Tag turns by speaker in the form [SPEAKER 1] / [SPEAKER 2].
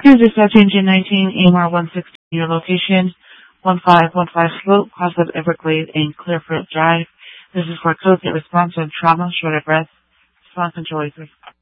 [SPEAKER 1] Please dispatch engine 19 AMR 160, your location 1515 Slope, Crossroads Everglades, and Clearfield Drive. This is for code that response on trauma, short of breath, response control.